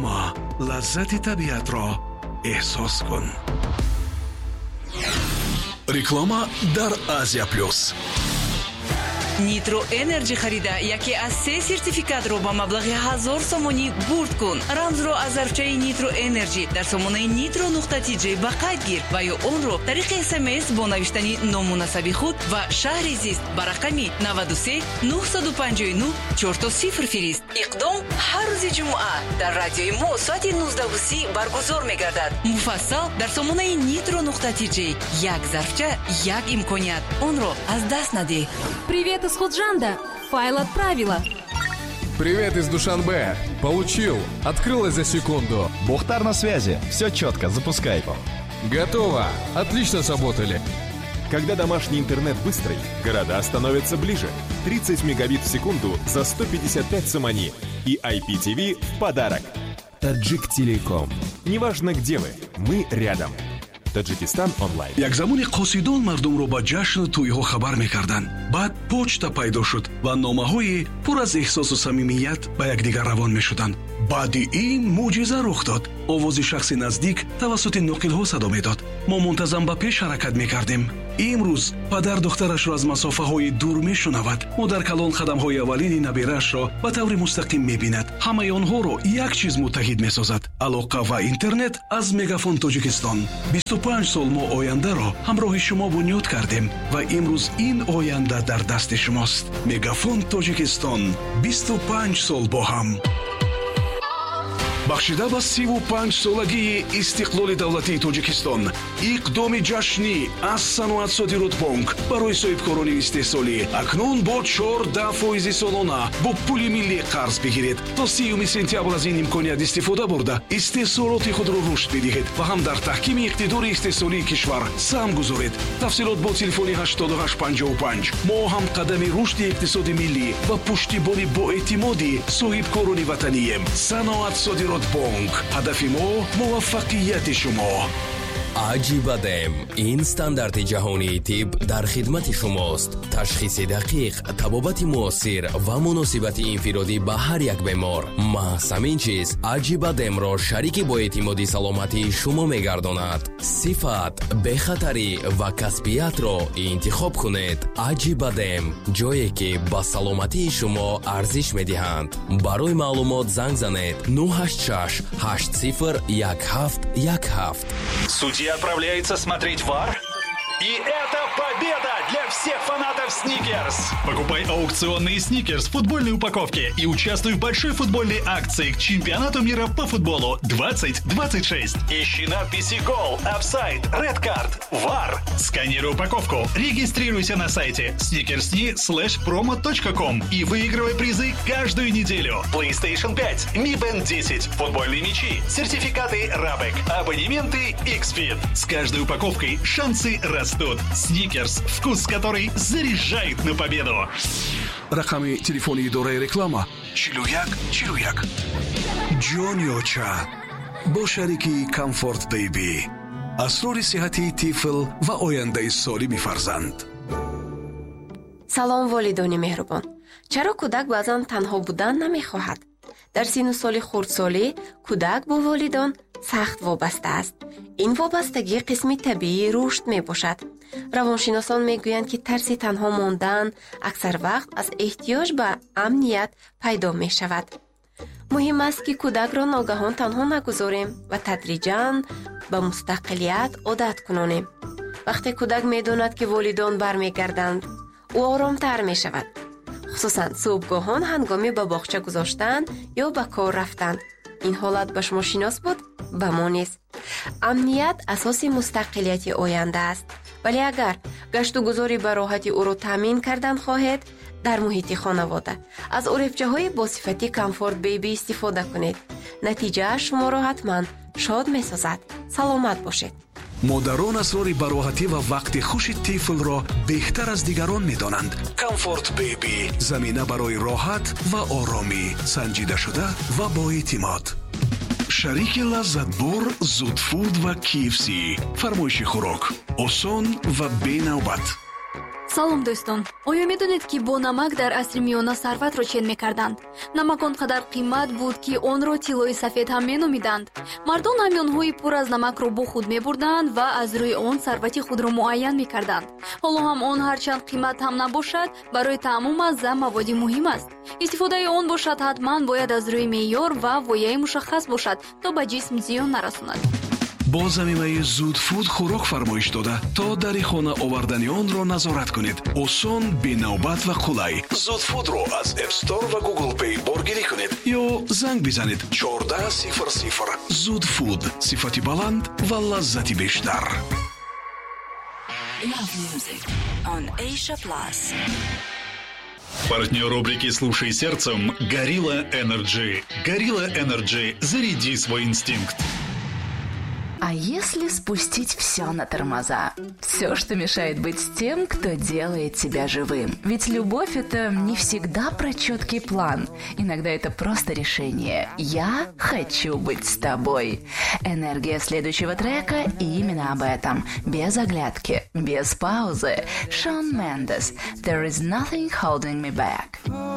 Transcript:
реклама лаззати табиатро احساس کن. реклама дар Азия Плюс. Nitro Energy خریده یکی از 3 سرتیفیکات رو با مبلغ 1000 سومونی برد کن. رمز رو از ظرفچه نیترو انرژی در سومونه نیترو نقطه تیجی با قید گیر و یا اون رو طریق SMS با نوشتنی نامناسب خود و شهر زیست با رقمی 93 959 40 فریست. اقدام هر روز جمعه در رادیوی مو ساعت 19:30 برگزار می‌گردد. مفصل در سومونه نیترو نقطه تیجی. یک ظرفچه یک امکانیت. اون رو از دست نده. Привет из Худжанда. Файл отправила. Привет из Душанбе. Получил. Открылось за секунду. Бухтар на связи. Все четко, запускай. Готово. Отлично сработали. Когда домашний интернет быстрый, города становятся ближе. 30 мегабит в секунду за 155 сомони. И IPTV в подарок. Таджик Телеком. Неважно, где вы, мы рядом. Таджикистан онлайн. як замони қосидон мардумро ба ҷашну тӯйҳо хабар мекарданд. баъд почта пайдо шуд ва номаҳои пур аз эҳсосу самимият ба якдигар равон мешуданд. баъди ин мӯъҷиза рух дод. овози шахси наздик тавассути нуқилҳо садо медод. мо мунтазам ба пеш ҳаракат мекардем. имрӯз падар духтарашро аз масофаҳои дур мешунавад. модаркалон қадамҳои аввалини набераашро ба таври мустақим мебинад. ҳамаи онҳоро як чиз муттаҳид месозад: алоқа ва интернет аз Мегафон Тоҷикистон. 25 сол мо ояндаро ҳамроҳи шумо бунёд кардем ва имрӯз ин оянда дар дасти шумост. Мегафон Тоҷикистон, 25 сол бо ҳам. бахшида ба 35 солагии истиқлоли давлатии Тоҷикистон, иқдоми ҷашнӣ аз Саноатсодиротбонк барои соҳибкорони истеҳсолӣ акнун бо 14% солона бо пули миллӣ қарз бигиред. то 30 сентябр аз ин имконият истифода бурда истеҳсолоти худро рушд бидиҳед ва ҳам дар таҳкими иқтидори истеҳсолии кишвар саҳм гузоред. тафсилот бо телефони 8855. мо ҳам қадами рушди иқтисоди миллӣ ва пуштибони боэътимоди соҳибкорони ватанием. Саноатсодиротбонк. ҳадафи мо муваффақияти шумо. аҷибадем ин стандарти ҷаҳонии тиб дар хидмати шумост. ташхиси дақиқ, табобати муосир ва муносибати инфиродӣ ба ҳар як бемор. маҳз ҳамин чиз аҷибадемро шарики боэътимоди саломатии шумо мегардонад. сифат, бехатарӣ ва касбиятро интихоб кунед. аҷибадем ҷое ки ба саломатии шумо арзиш медиҳанд. барои маълумот занг занед 086 80 1717. Судья отправляется смотреть ВАР. И это победа для всех фанатов Сникерс! Покупай аукционные Сникерс в футбольной упаковке и участвуй в большой футбольной акции к чемпионату мира по футболу 2026. Ищи надписи «Гол», «Офсайд», «Ред карт», «ВАР». Сканируй упаковку, регистрируйся на сайте snickersni.promo.com и выигрывай призы каждую неделю. PlayStation 5, Mi Band 10, футбольные мячи, сертификаты Рабек, абонементы Xfit. С каждой упаковкой шансы растут. Сникерс, вкус который заряжает на победу. рақами телефони идораи реклама 4141. ҷонёча бо шарики Comfort Baby. асрори сиҳати тифл ва ояндаи солими фарзанд. салом волидони меҳрубон. чаро кӯдак баъзан танҳо будан намехоҳад? дар сину соли хурдсолӣ кӯдак бо волидон сахт вобаста аст. ин вобастагӣ қисми табиии рушд мебошад. равоншиносон мегӯянд ки тарси танҳо мондан аксар вақт аз эҳтиёҷ ба амният пайдо мешавад. муҳим аст ки кӯдакро ногаҳон танҳо нагузорем ва тадриҷан ба мустақилият одат кунонем. вақте кӯдак медонад ки волидон бармегарданд, ӯ оромтар мешавад. хусусан субҳгоҳон ҳангоми ба боғча гузоштан ё ба кор рафтан. ин ҳолат ба шумо шинос буд? ба мо низ. амният асоси мустақилияти оянда аст. вале агар гашту гузори ба роҳати ӯро таъмин кардан хоҳед, дар муҳити хонавода аз уребчаҳои босифати Comfort Baby истифода кунед. натиҷааш шуморо ҳатман шод месозад. саломат бошед. модарон асрори бароҳатӣ ва вақти хуши тифлро беҳтар аз дигарон медонанд. Comfort Baby замина барои роҳат ва оромӣ, санҷидашуда ва боэътимод. шарики лаззатбор Зудфуд ва KFC. фармоиши хӯрок осон ва бенавбат. салом дӯстон, оё медонед ки бо намак дар асри миёна сарватро чен мекарданд? Намак он қадар қимат буд ки онро тиллои сафед ҳам меномиданд. Мардон ҳамёнҳои пур аз намакро бо худ мебурданд ва аз рӯи он сарвати худро муайян мекарданд. ҳоло ҳам он ҳарчанд қимат ҳам набошад, барои таъму мазза маводи муҳим аст. истифодаи он бошад ҳатман бояд аз рӯи меъёр ва вояи мушаххас бошад, то ба ҷисм зиён нарасонад. бо замимаи зуд фуд хӯрок фармоиш дода то дари хона овардани онро назорат кунед. осон, бенавбат ва қулай. зуд фудро аз App Store ва Google Play боргирӣ кунед ё занг бизанед 1400. зуд фуд, сифати баланд ва лаззати бештар. Love Music on Asia Plus. Партнер рубрики «Слушай сердцем» – Gorilla Energy. Gorilla Energy. Заряди свой инстинкт. А если спустить все на тормоза? Все, что мешает быть с тем, кто делает тебя живым. Ведь любовь — это не всегда про четкий план. Иногда это просто решение. Я хочу быть с тобой. Энергия следующего трека именно об этом. Без оглядки, без паузы. Шон Мендес. There is nothing holding me back.